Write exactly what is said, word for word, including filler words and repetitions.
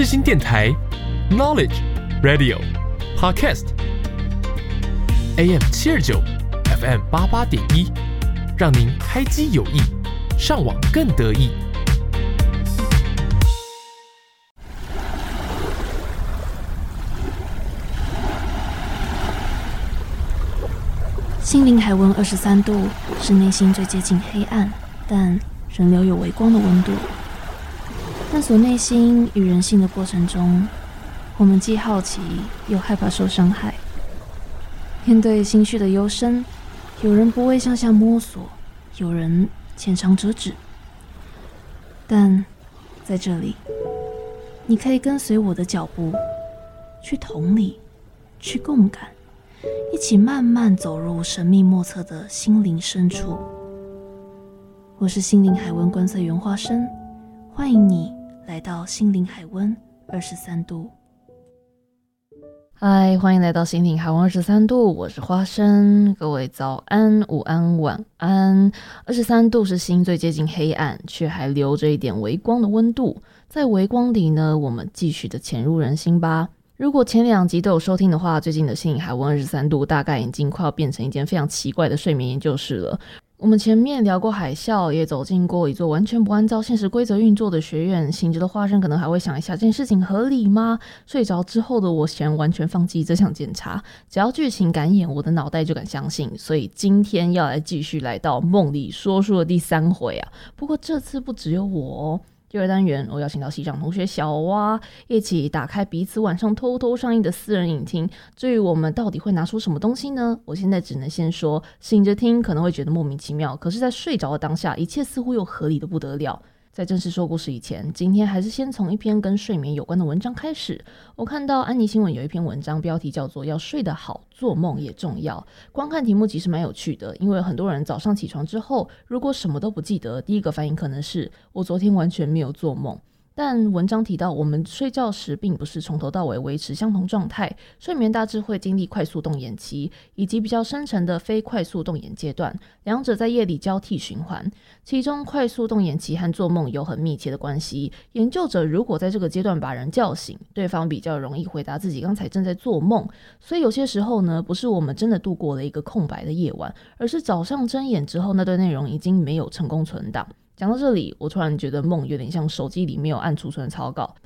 世新电台 Knowledge Radio Podcast A M 七二九 F M 八八点一，让您开机有益，上网更得意。 心灵海温二十三度，是内心最接近黑暗，但仍留有微光的温度。探索内心与人性的过程中，我们既好奇又害怕受伤害。面对心绪的幽深，有人不畏向下摸索，有人浅尝辄止。但在这里，你可以跟随我的脚步，去同理，去共感，一起慢慢走入神秘莫测的心灵深处。我是心灵海温观测员花生，欢迎你来到心灵海温二十三度。 嗨，欢迎来到心灵海温二十三度，我是花生。各位早安、午安、晚安。二十三度是心最接近黑暗，却还留着一点微光的温度。在微光里呢，我们继续的潜入人心吧。如果前两集都有收听的话，最近的心灵海温二十三度大概已经快要变成一间非常奇怪的睡眠研究室了。我们前面聊过海啸，也走进过一座完全不按照现实规则运作的学院，醒着的花生可能还会想一下这件事情合理吗？睡着之后的我显然完全放弃这项检查，只要剧情敢演，我的脑袋就敢相信。所以今天要来继续来到梦里说书的第三回啊！不过这次不只有我哦。第二单元，我邀请到系上同学小蛙，一起打开彼此晚上偷偷上映的私人影厅。至于我们到底会拿出什么东西呢？我现在只能先说，醒着听可能会觉得莫名其妙，可是在睡着的当下，一切似乎又合理的不得了。在正式说故事以前，今天还是先从一篇跟睡眠有关的文章开始。我看到安妮新闻有一篇文章，标题叫做要睡得好，做梦也重要。光看题目其实蛮有趣的，因为很多人早上起床之后，如果什么都不记得，第一个反应可能是我昨天完全没有做梦。但文章提到，我们睡觉时并不是从头到尾维持相同状态，睡眠大致会经历快速动眼期以及比较深层的非快速动眼阶段，两者在夜里交替循环。其中快速动眼期和做梦有很密切的关系。研究者如果在这个阶段把人叫醒，对方比较容易回答自己刚才正在做梦。所以有些时候呢，不是我们真的度过了一个空白的夜晚，而是早上睁眼之后，那段内容已经没有成功存档。讲到这里，我突然觉得梦有点像手机里没有按储存草稿，